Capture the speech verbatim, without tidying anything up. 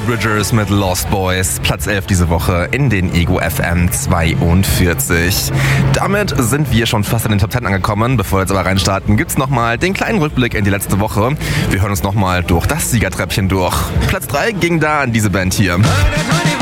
Bridgers mit Lost Boys, Platz elf diese Woche in den Ego F M zweiundvierzig. Damit sind wir schon fast in den Top zehn angekommen. Bevor wir jetzt aber reinstarten, gibt's nochmal den kleinen Rückblick in die letzte Woche. Wir hören uns nochmal durch das Siegertreppchen durch. Platz drei ging da an diese Band hier.